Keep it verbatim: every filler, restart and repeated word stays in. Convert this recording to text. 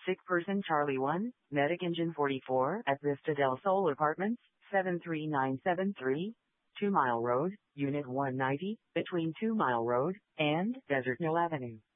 Sick person Charlie one, Medic Engine forty-four at Vista del Sol Apartments, seven three nine seven three, Two Mile Road, Unit one ninety, between Two Mile Road and Desert Mill Avenue.